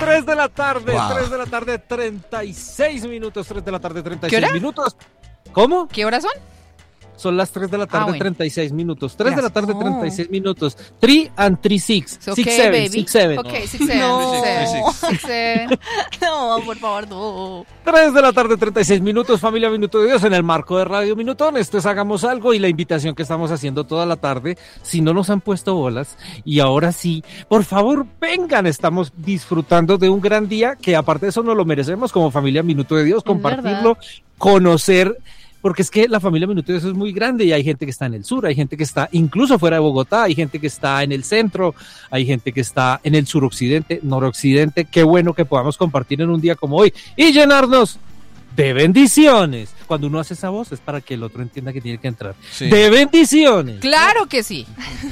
3 de la tarde, Wow. 3 de la tarde, 36 minutos, 3 de la tarde, 36 ¿Qué hora? minutos. ¿Cómo? ¿Qué horas son? Son las 3 de la tarde, bueno. 36 minutos. 3 de la Gracias. tarde, 36 minutos. 3 and 3, 6. Ok, 6, 7, baby. 6, 7. Ok, 6, 7. No. 6, 7. No, por favor, no. 3 de la tarde, 36 minutos, familia Minuto de Dios, en el marco de Radio Minutón. Esto es Hagamos Algo y la invitación que estamos haciendo toda la tarde. Si no nos han puesto bolas, y ahora sí, por favor, vengan. Estamos disfrutando de un gran día que aparte de eso nos lo merecemos como familia Minuto de Dios, compartirlo, conocer. Porque es que la familia Minuto de Dios es muy grande y hay gente que está en el sur, hay gente que está incluso fuera de Bogotá, hay gente que está en el centro, hay gente que está en el suroccidente, noroccidente. Qué bueno que podamos compartir en un día como hoy y llenarnos de bendiciones. Cuando uno hace esa voz es para que el otro entienda que tiene que entrar. Sí. De bendiciones. Claro que sí.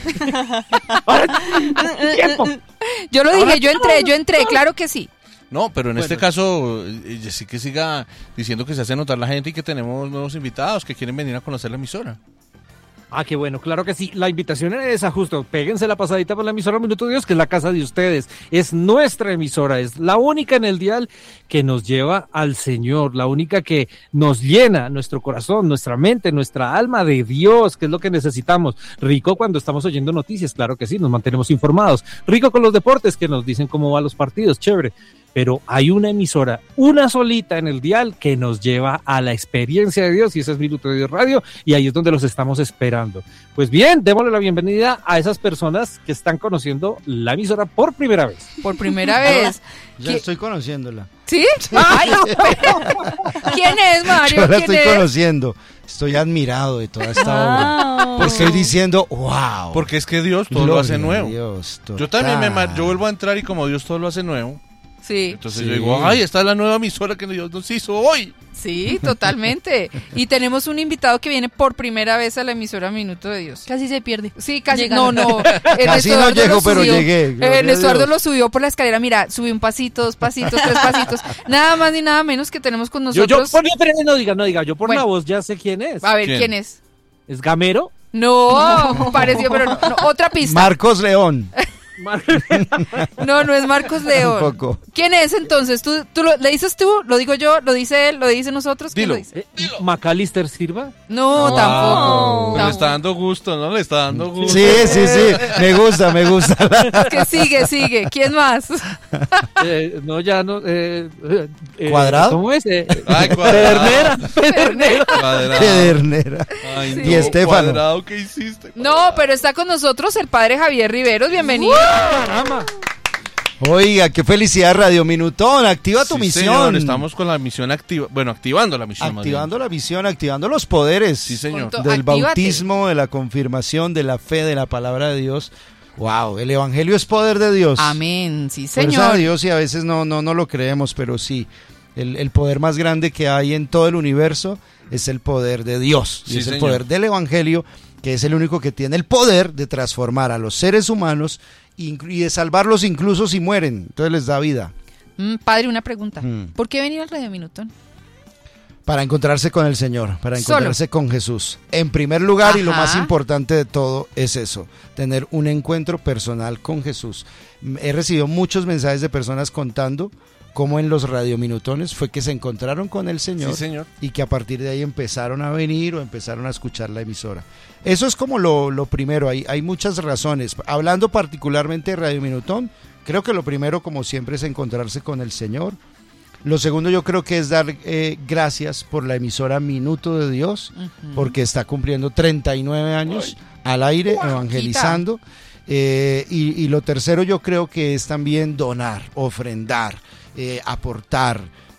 Ahora, tiempo. Yo lo dije, yo entré, claro que sí. No, pero en Bueno. este caso, sí que siga diciendo que se hace notar la gente y que tenemos nuevos invitados que quieren venir a conocer la emisora. Ah, qué bueno, claro que sí. La invitación es esa, justo. Péguense la pasadita por la emisora Minuto de Dios, que es la casa de ustedes. Es nuestra emisora, es la única en el dial que nos lleva al Señor, la única que nos llena nuestro corazón, nuestra mente, nuestra alma de Dios, que es lo que necesitamos. Rico cuando estamos oyendo noticias, claro que sí, nos mantenemos informados. Rico con los deportes, que nos dicen cómo van los partidos, chévere. Pero hay una emisora, una solita en el dial que nos lleva a la experiencia de Dios y ese es Minuto de Dios Radio y ahí es donde los estamos esperando. Pues bien, démosle la bienvenida a esas personas que están conociendo la emisora por primera vez. Por primera vez. Ya ¿Qui- estoy conociendo. ¿Sí? Ay, ¿quién es, Mario? Yo la ¿Quién estoy es? conociendo. Estoy admirado de toda esta obra. Wow. Estoy diciendo, wow. Porque es que Dios todo lo hace nuevo. Dios, Yo también total. yo vuelvo a entrar y como Dios todo lo hace nuevo, Sí, entonces Sí. yo digo, ay, esta es la nueva emisora que Dios nos hizo hoy. sí, totalmente. Y tenemos un invitado que viene por primera vez a la emisora Minuto de Dios. Casi se pierde. Sí, casi. Llegando. No. Casi no llego, pero llegué. Gloria a Estuardo Dios. lo subió por la escalera. Mira, subió un pasito, 2 pasitos, 3 pasitos. Nada más ni nada menos que tenemos con nosotros. No diga, yo por Bueno. la voz ya sé quién es. A ver, ¿Quién? ¿quién es? ¿Es Gamero? No, pareció, pero no. Otra pista. Marcos León. No es Marcos León. Tampoco. ¿Quién es entonces? ¿Le dices tú? ¿Lo digo yo? ¿Lo dice él? ¿Lo dice nosotros? ¿Quién Dilo. lo dice? ¿Macalister Silva? No, Wow. tampoco. Le está dando gusto, ¿no? Le está dando gusto. Sí. Me gusta. Es que sigue. ¿Quién más? No, ya no. ¿Cuadrado? ¿Cómo es? Ay, Cuadrado. Pedernera. Cuadrado. Pedernera. Ay, Sí. no, Y Estefano. Cuadrado, ¿qué hiciste? No, pero está con nosotros el padre Javier Riveros. Bienvenido. Caramba. Oiga, qué felicidad, Radio Minutón. Activa tu Sí, misión. señor, estamos con la misión activa. Bueno, activando la misión. más Activando la misión, activando los poderes. Sí, señor. Con Del Actívate. bautismo, de la confirmación, de la fe, de la palabra de Dios. Wow, el evangelio es poder de Dios. Amén, sí, Fuerza de señor. Dios y a veces no lo creemos, pero sí. El poder más grande que hay en todo el universo es el poder de Dios. Y Sí, es el señor. poder del evangelio, que es el único que tiene el poder de transformar a los seres humanos y de salvarlos incluso si mueren. Entonces les da vida. Padre, una pregunta. Mm. ¿Por qué venir al Radio Minutón? Para encontrarse con el Señor, para Solo. encontrarse con Jesús. En primer lugar, y lo Ajá. más importante de todo es eso, tener un encuentro personal con Jesús. He recibido muchos mensajes de personas contando cómo en los radiominutones fue que se encontraron con el Señor, Sí, señor. y que a partir de ahí empezaron a venir o empezaron a escuchar la emisora. Eso es como lo primero, hay muchas razones. Hablando particularmente de Radio Minutón, creo que lo primero, como siempre, es encontrarse con el Señor. Lo segundo yo creo que es dar gracias por la emisora Minuto de Dios, porque está cumpliendo 39 años al aire, evangelizando. Y lo tercero yo creo que es también donar, ofrendar, aportar,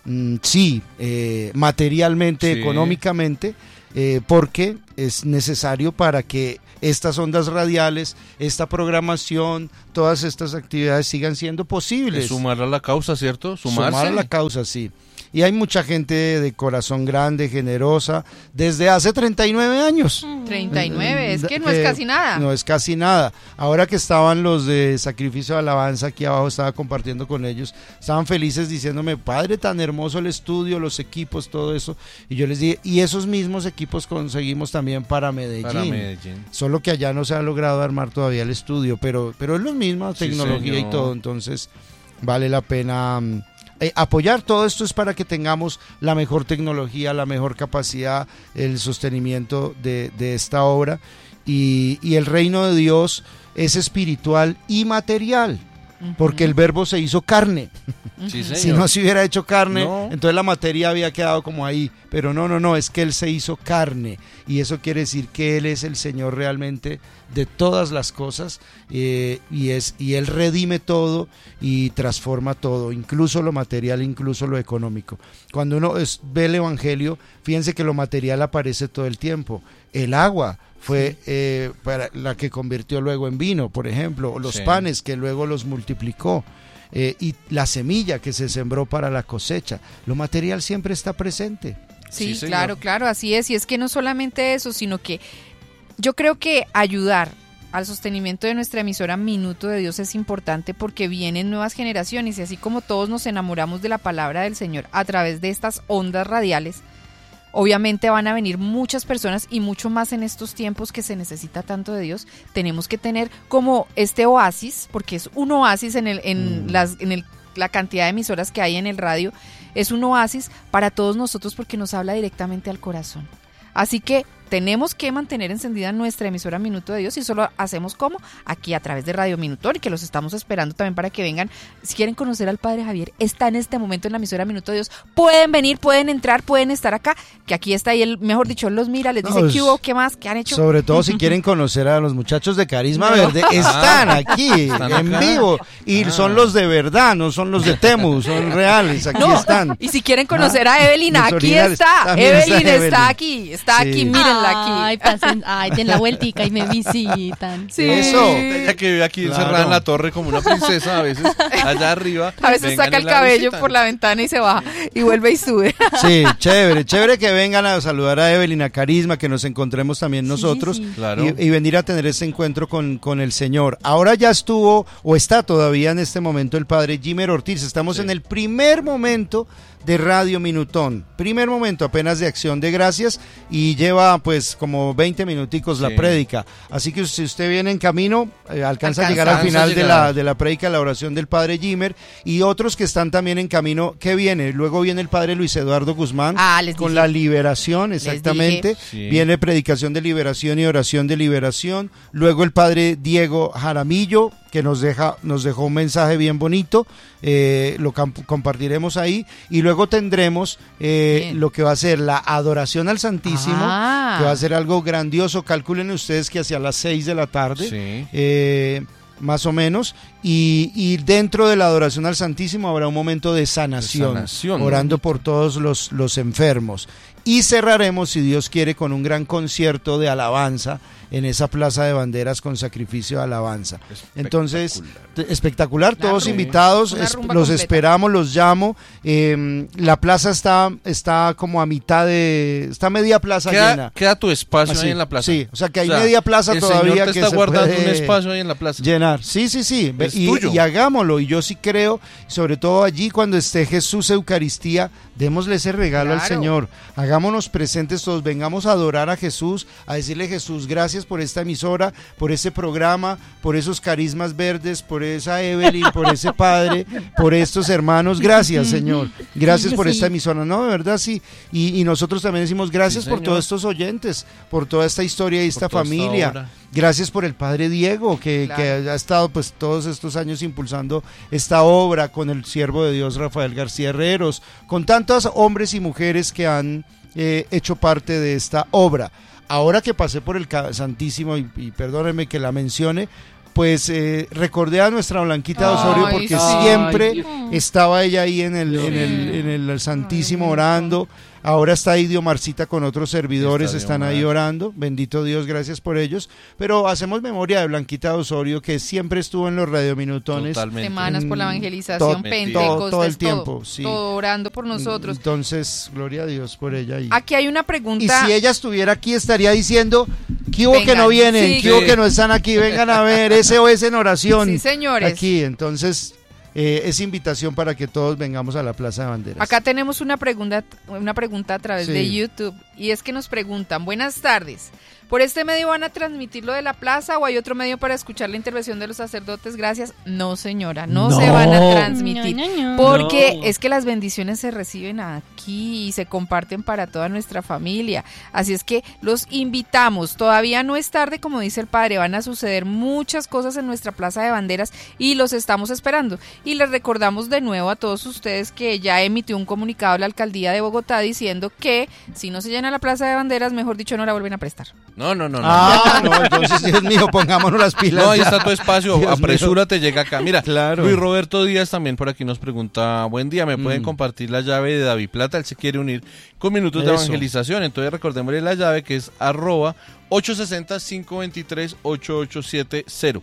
materialmente, Sí. económicamente, porque es necesario para que estas ondas radiales, esta programación, todas estas actividades sigan siendo posibles. Es sumar a la causa, ¿cierto? Sumar a la causa, sí. Y hay mucha gente de corazón grande, generosa, desde hace 39 años. 39, es que no es casi nada. No es casi nada. Ahora que estaban los de Sacrificio de Alabanza aquí abajo, estaba compartiendo con ellos, estaban felices diciéndome, padre, tan hermoso el estudio, los equipos, todo eso. Y yo les dije, y esos mismos equipos conseguimos también para Medellín. Para Medellín. Solo que allá no se ha logrado armar todavía el estudio, pero es lo mismo, Sí, tecnología y señor. todo, entonces vale la pena apoyar. Todo esto es para que tengamos la mejor tecnología, la mejor capacidad, el sostenimiento de esta obra, y el reino de Dios es espiritual y material, porque el verbo se hizo carne. Sí, señor. Si no se hubiera hecho carne, No. entonces la materia había quedado como ahí, pero no, es que Él se hizo carne, y eso quiere decir que Él es el Señor realmente de todas las cosas, y Él redime todo y transforma todo, incluso lo material, incluso lo económico. Cuando uno ve el Evangelio, fíjense que lo material aparece todo el tiempo. El agua fue para la que convirtió luego en vino, por ejemplo, o los Sí. panes que luego los multiplicó. Y la semilla que se sembró para la cosecha. Lo material siempre está presente. Sí, Sí, señor. claro, así es. Y es que no solamente eso, sino que yo creo que ayudar al sostenimiento de nuestra emisora Minuto de Dios es importante, porque vienen nuevas generaciones, y así como todos nos enamoramos de la palabra del Señor a través de estas ondas radiales, obviamente van a venir muchas personas, y mucho más en estos tiempos que se necesita tanto de Dios. Tenemos que tener como este oasis, porque es un oasis la cantidad de emisoras que hay en el radio, es un oasis para todos nosotros, porque nos habla directamente al corazón. Así que tenemos que mantener encendida nuestra emisora Minuto de Dios, y solo hacemos como aquí a través de Radio Minutón, y que los estamos esperando también para que vengan. Si quieren conocer al Padre Javier, está en este momento en la emisora Minuto de Dios. Pueden venir, pueden entrar, pueden estar acá, que aquí está, y él, mejor dicho, él los mira, les dice qué hubo, qué más, qué han hecho. Sobre todo si quieren conocer a los muchachos de Carisma No. Verde, están aquí Están en acá. vivo, y son los de verdad, no son los de Temu, son reales, aquí No, están. y si quieren conocer a Evelyn, los aquí originales. está. También está Evelyn Evelyn. está aquí, Sí. mírenla aquí. Ay, pasen, ay, den la vueltica y me visitan. Sí. Eso. Ella que vive aquí Claro. encerrada en la torre como una princesa a veces, allá arriba. A veces vengan saca y el la cabello visitan. por la ventana y se baja, y vuelve y sube. Sí, chévere que vengan a saludar a Evelyn, a Carisma, que nos encontremos también nosotros, sí. Claro. y venir a tener este encuentro con el Señor. Ahora ya estuvo, o está todavía en este momento, el padre Jimer Ortiz. Estamos Sí. en el primer momento de Radio Minutón, primer momento apenas de Acción de Gracias, y lleva pues como 20 minuticos la Sí. prédica, así que si usted viene en camino, alcanza a llegar al Alcanza final a llegar. de la prédica, la oración del padre Jimer, y otros que están también en camino. ¿Qué viene? Luego viene el padre Luis Eduardo Guzmán Les con dije. la liberación, exactamente. dije. Sí. Viene predicación de liberación y oración de liberación. Luego el padre Diego Jaramillo, que nos dejó un mensaje bien bonito, lo compartiremos ahí, y luego tendremos Bien. lo que va a ser la adoración al Santísimo, Ah. que va a ser algo grandioso. Calculen ustedes que hacia las 6 de la tarde, Sí. más o menos, y dentro de la adoración al Santísimo habrá un momento de sanación, sanación. orando por todos los enfermos, y cerraremos, si Dios quiere, con un gran concierto de alabanza en esa plaza de banderas con sacrificio de alabanza. Entonces, espectacular, todos rumba. invitados, Una rumba los completa. esperamos, los llamo. La plaza está como a mitad está media plaza llena. Queda tu espacio Así, ahí en la plaza. sí, o sea que hay media plaza el todavía Señor te que está se guardando puede un espacio ahí en la plaza. llenar. Sí. Es tuyo. Y hagámoslo. Y yo sí creo, sobre todo allí cuando esté Jesús Eucaristía, démosle ese regalo al Claro. Señor. Hagámonos presentes todos, vengamos a adorar a Jesús, a decirle: Jesús, gracias por esta emisora, por ese programa, por esos carismas verdes, por esa Evelyn, por ese padre, por estos hermanos. Gracias, Señor. Gracias por Sí. esta emisora. No, de verdad sí. Y nosotros también decimos gracias Sí, por señor. todos estos oyentes, por toda esta historia y esta toda esta familia. obra. Gracias por el padre Diego, que ha estado pues todos estos años impulsando esta obra, con el siervo de Dios Rafael García Herreros, con tantos hombres y mujeres que han hecho parte de esta obra. Ahora que pasé por el Santísimo, y perdónenme que la mencione, pues recordé a nuestra Blanquita Ay, Osorio, porque sí. siempre estaba ella ahí en el Santísimo orando. Ahora está ahí Diomarcita con otros servidores, Está están Diomar. ahí orando. Bendito Dios, gracias por ellos. Pero hacemos memoria de Blanquita Osorio, que siempre estuvo en los radiominutones. Totalmente. Semanas por la evangelización, Todo- Pentecostes, todo el tiempo, sí. todo orando por nosotros. Entonces, gloria a Dios por ella. Aquí hay una Y pregunta. si ella estuviera aquí, estaría diciendo: ¿qué hubo que Vengan, no vienen? sí. ¿Qué hubo Sí. que no están aquí? Vengan a ver, SOS en oración. Sí, señores. Aquí, entonces, es invitación para que todos vengamos a la Plaza de Banderas. Acá tenemos una pregunta a través Sí. de YouTube, y es que nos preguntan: buenas tardes, ¿Por este medio van a transmitir lo de la plaza o hay otro medio para escuchar la intervención de los sacerdotes? Gracias. No, señora, no se van a transmitir. No. Porque es que las bendiciones se reciben aquí y se comparten para toda nuestra familia. Así es que los invitamos. Todavía no es tarde, como dice el padre. Van a suceder muchas cosas en nuestra Plaza de Banderas y los estamos esperando. Y les recordamos de nuevo a todos ustedes que ya emitió un comunicado la alcaldía de Bogotá diciendo que si no se llena la Plaza de Banderas, mejor dicho, no la vuelven a prestar. No. No, entonces, Dios mío, pongámonos las pilas. No, ahí ya. está tu espacio, Dios apresúrate, llega acá. Mira, Claro. Luis Roberto Díaz también por aquí nos pregunta, buen día, ¿me pueden compartir la llave de David Plata? Él se quiere unir con minutos de Eso. evangelización, entonces recordémosle la llave que es @860-523-8870,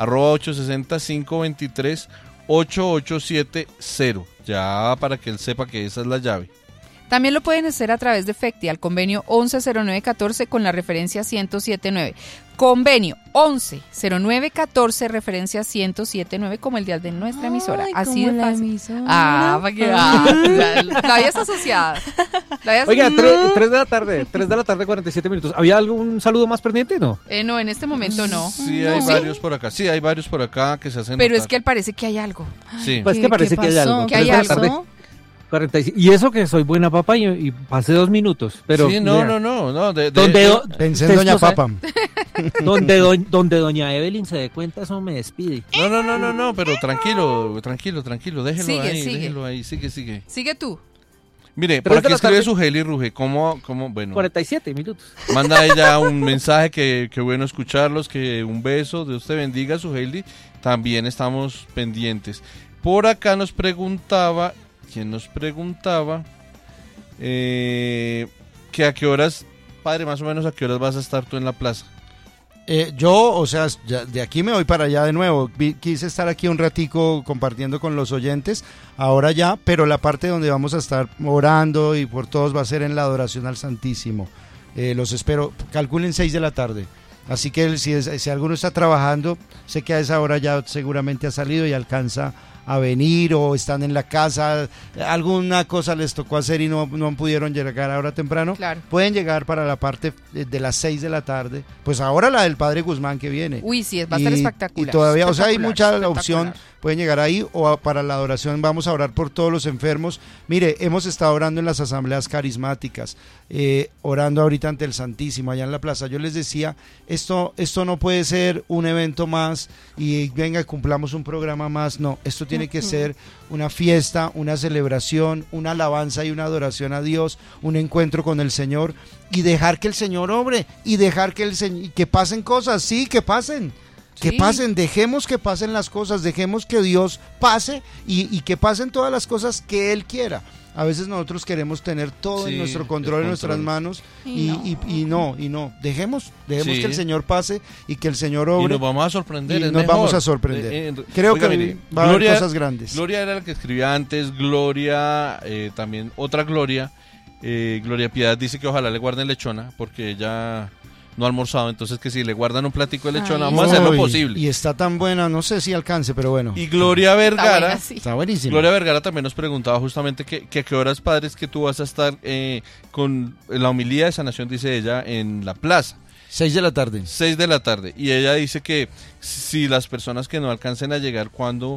@860-523-8870, ya para que él sepa que esa es la llave. También lo pueden hacer a través de FECTI al convenio 110914 con la referencia 1079. Convenio 110914 referencia 1079 como el dial de nuestra emisora. Ay, Así como de la fácil. emisora. Para que la vida está asociada. Oiga, 3 de la tarde, 47 minutos. ¿Había algún saludo más pendiente? No. No, en este momento no. Sí, hay varios por acá, que se hacen Pero es notar. que él parece que hay algo. Sí. Pues que parece que hay pasó? algo. Que hay 3 de la tarde, algo. 45. Y eso que soy buena papa y pasé 2 minutos. Pero sí, vea, no. Pensé en Doña Papa. Donde doña Evelyn se dé cuenta, eso me despide. No, pero tranquilo, déjelo ahí, sigue. Sigue tú. Mire, 3 por de aquí la escribe tarde. Sugeli Ruge, bueno, 47 minutos. manda ella un mensaje que bueno escucharlos, que un beso, Dios te bendiga, Sugeli, también estamos pendientes. Por acá nos preguntaba, que a qué horas, padre, más o menos a qué horas vas a estar tú en la plaza. Ya de aquí me voy para allá de nuevo. Quise estar aquí un ratico compartiendo con los oyentes, ahora ya, pero la parte donde vamos a estar orando y por todos va a ser en la adoración al Santísimo. Los espero, calculen 6 de la tarde. Así que si alguno está trabajando, sé que a esa hora ya seguramente ha salido y alcanza a venir, o están en la casa, alguna cosa les tocó hacer y no pudieron llegar ahora temprano. Claro. Pueden llegar para la parte de las 6 de la tarde, pues ahora la del Padre Guzmán que viene. Uy, sí, va a estar espectacular. Y todavía, o sea, hay mucha Espectacular. opción, pueden llegar ahí, o para la adoración vamos a orar por todos los enfermos. Mire, hemos estado orando en las asambleas carismáticas, orando ahorita ante el Santísimo, allá en la plaza. Yo les decía, esto no puede ser un evento más y venga, cumplamos un programa más, no, esto tiene que ser una fiesta, una celebración, una alabanza y una adoración a Dios, un encuentro con el Señor, y dejar que el Señor obre, y dejar que pasen cosas, sí, que pasen. Que Sí. pasen, dejemos que pasen las cosas, dejemos que Dios pase y que pasen todas las cosas que Él quiera. A veces nosotros queremos tener todo en Sí, nuestro control, en el nuestras control. manos Y no. Dejemos Sí. que el Señor pase y que el Señor Y obre. nos vamos a sorprender. Y es nos mejor. vamos a sorprender. Creo Oiga, que mire, va a haber cosas grandes. Gloria era la que escribía antes, Gloria, también otra Gloria, Gloria Piedad dice que ojalá le guarden lechona, porque ella no ha almorzado, entonces que si le guardan un platico de lechona, Ay, vamos a hacer lo Uy, posible. Y está tan buena, no sé si alcance, pero bueno. Y Gloria Vergara, buena, sí. Está buenísimo. Gloria Vergara también nos preguntaba justamente que a qué horas, padres, que tú vas a estar con la homilía de sanación, dice ella, en la plaza. 6 de la tarde. 6 de la tarde. Y ella dice que si las personas que no alcancen a llegar, cuando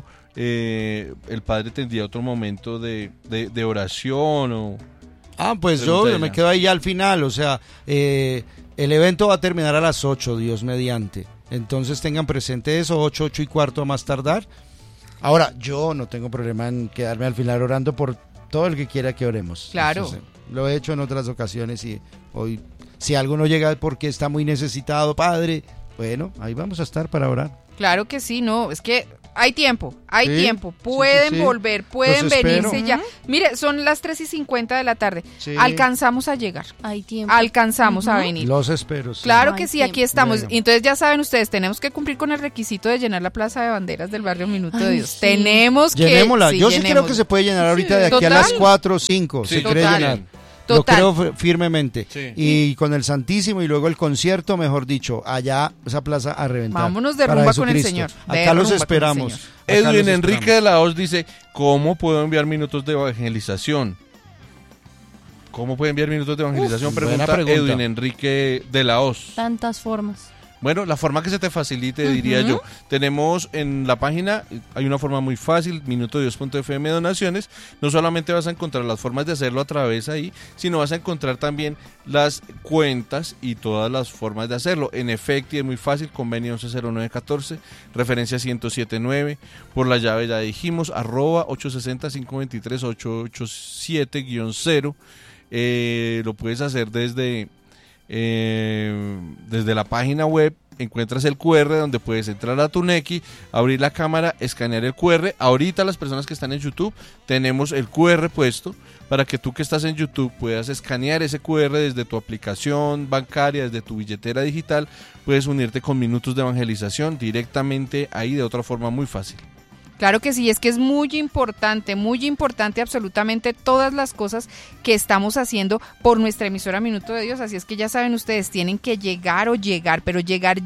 el padre tendría otro momento de oración o... Pues yo Pregunta me ella. quedo ahí al final, o sea, el evento va a terminar a las 8, Dios mediante. Entonces tengan presente eso, 8:15 a más tardar. Ahora, yo no tengo problema en quedarme al final orando por todo el que quiera que oremos. Claro. Entonces, lo he hecho en otras ocasiones y hoy, si alguno llega porque está muy necesitado, Padre, bueno, ahí vamos a estar para orar. Claro que sí, no, es que hay tiempo, Sí, pueden sí. volver, pueden Los espero. venirse ya. Mire, son las 3:50 de la tarde, Sí. alcanzamos a llegar, hay tiempo. alcanzamos a venir. Los espero. sí. Claro Ay, que sí, tiempo. aquí estamos. Bueno. Y entonces ya saben ustedes, tenemos que cumplir con el requisito de llenar la Plaza de Banderas del barrio Minuto de Ay, Dios. sí. Tenemos que... Llenémosla. sí, Yo sí creo llenémosla. que se puede llenar ahorita de aquí Total. a las 4 o 5. Sí, se cree total. llenar. Total. Lo creo firmemente. Sí. Y con el Santísimo y luego el concierto, mejor dicho, allá esa plaza a reventar. Vámonos de Para rumba con el Jesucristo. Señor. De Acá los rumba con el esperamos. Señor. Acá Edwin los Enrique esperamos. de la Hoz dice, ¿cómo puedo enviar minutos de evangelización? ¿Cómo puede enviar minutos de evangelización? Buena Pregunta Edwin Enrique de la Hoz. Tantas formas. Bueno, la forma que se te facilite, diría yo. Tenemos en la página, hay una forma muy fácil, minutodios.fm donaciones. No solamente vas a encontrar las formas de hacerlo a través ahí, sino vas a encontrar también las cuentas y todas las formas de hacerlo. En Efecti es muy fácil, convenio 110914, referencia 1079, por la llave ya dijimos, @860-523-887-0. Lo puedes hacer desde la página web. Encuentras el QR donde puedes entrar a tu Nequi, abrir la cámara, escanear el QR. Ahorita las personas que están en YouTube tenemos el QR puesto para que tú que estás en YouTube puedas escanear ese QR desde tu aplicación bancaria, desde tu billetera digital. Puedes unirte con minutos de evangelización directamente ahí de otra forma muy fácil. Claro que sí, es que es muy importante absolutamente todas las cosas que estamos haciendo por nuestra emisora Minuto de Dios, así es que ya saben ustedes, tienen que llegar, pero llegar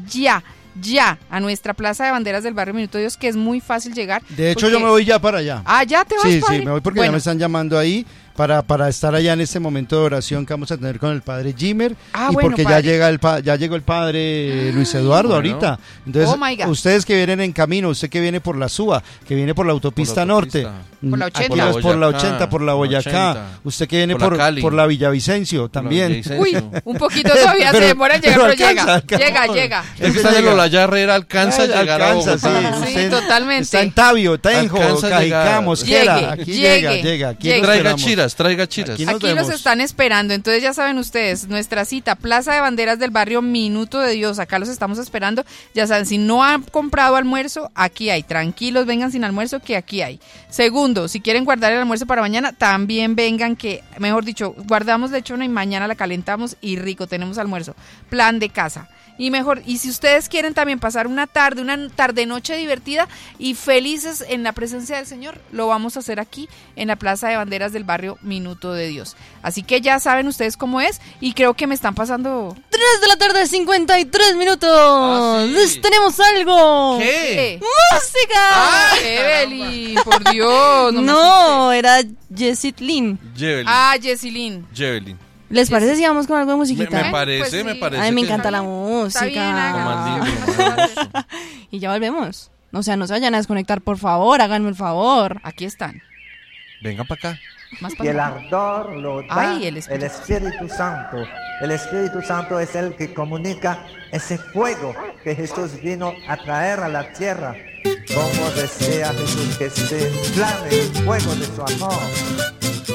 ya a nuestra Plaza de Banderas del barrio Minuto de Dios, que es muy fácil llegar. De hecho, yo me voy ya para allá. Ah, ¿ya te vas, Sí, padre? sí, me voy porque ya me están llamando ahí para estar allá en este momento de oración que vamos a tener con el padre Jimmer. Y bueno, porque padre. ya llegó el padre Luis Eduardo ahorita. Entonces, Oh, my God. ustedes que vienen en camino, usted que viene por la SUA, que viene por la autopista norte, Por la 80. aquí es por la 80, Boyacá, por la Boyacá, 80. usted que viene Por la Cali. por la Villavicencio también. Uy, un poquito todavía se demora en llegar, pero llega. Es que está en el Olaya Herrera, alcanza a llegar a Alcanza, Bogotá. Sí, Usted totalmente. Está en Tabio, Tenjo, Alcanza a Cajicá, llegar. Mosquera. Aquí llega. Aquí llegue. lo Traiga esperamos. chiras. Aquí nos Aquí los vemos. están esperando, entonces ya saben ustedes, nuestra cita, Plaza de Banderas del barrio Minuto de Dios, acá los estamos esperando, ya saben, si no han comprado almuerzo, aquí hay, tranquilos, vengan sin almuerzo que aquí hay. Segundo, si quieren guardar el almuerzo para mañana, también vengan que, mejor dicho, guardamos lechona y mañana la calentamos y rico, tenemos almuerzo, plan de casa. Y si ustedes quieren también pasar una tarde noche divertida y felices en la presencia del Señor, lo vamos a hacer aquí en la Plaza de Banderas del barrio Minuto de Dios. Así que ya saben ustedes cómo es y creo que me están pasando 3 de la tarde, 53 minutos. Sí. Les tenemos algo. ¿Qué? ¡Música! Evelyn, por Dios. me No, era Jessit Lin. Jevelin. Jessilyn. Jevelin. ¿Les parece si vamos con algo de musiquita? Me parece, Pues sí. me parece. Ay, me que- encanta la Está bien, música. háganlo. Lo más lindo, lo más hermoso. Y ya volvemos. O sea, no se vayan a desconectar, por favor, háganme el favor. Aquí están. Vengan para acá. Más Y el para ardor lo da Ay, el el Espíritu. Espíritu Santo. El Espíritu Santo es el que comunica ese fuego que Jesús vino a traer a la tierra. Como desea Jesús que se inflame el fuego de su amor.